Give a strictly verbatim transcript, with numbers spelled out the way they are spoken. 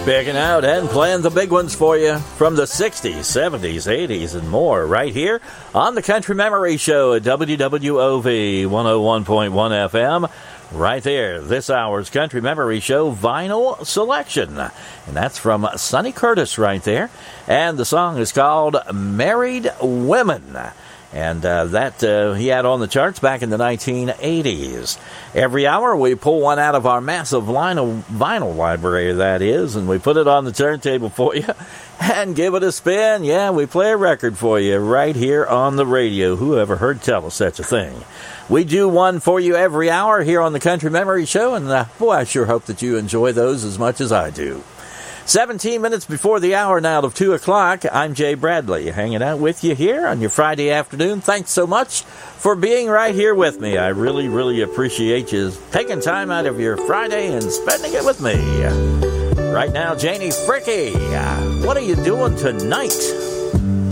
Picking out and playing the big ones for you from the sixties, seventies, eighties, and more right here on the Country Memory Show at W W O V one oh one point one F M. Right there, this hour's Country Memory Show vinyl selection. And that's from Sonny Curtis right there. And the song is called Married Women. And uh, that uh, he had on the charts back in the nineteen eighties. Every hour we pull one out of our massive vinyl, vinyl library, that is, and we put it on the turntable for you and give it a spin. Yeah, we play a record for you right here on the radio. Who ever heard tell of such a thing? We do one for you every hour here on the Country Memory Show, and uh, boy, I sure hope that you enjoy those as much as I do. seventeen minutes before the hour now of two o'clock, I'm Jay Bradley, hanging out with you here on your Friday afternoon. Thanks so much for being right here with me. I really, really appreciate you taking time out of your Friday and spending it with me. Right now, Janie Fricke, what are you doing tonight?